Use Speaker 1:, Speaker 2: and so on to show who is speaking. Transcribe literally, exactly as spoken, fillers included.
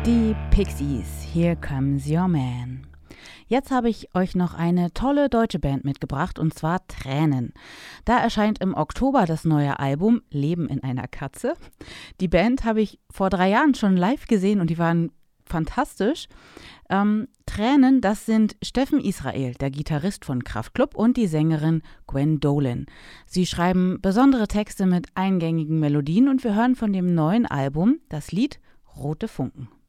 Speaker 1: Die Pixies, Here Comes Your Man. Jetzt habe ich euch noch eine tolle deutsche Band mitgebracht, und zwar Tränen. Da erscheint im Oktober das neue Album Leben in einer Katze. Die Band habe ich vor drei Jahren schon live gesehen und die waren fantastisch. Ähm, Tränen, das sind Steffen Israel, der Gitarrist von Kraftklub, und die Sängerin Gwen Dolan. Sie schreiben besondere Texte mit eingängigen Melodien und wir hören von dem neuen Album das Lied Rote Funken.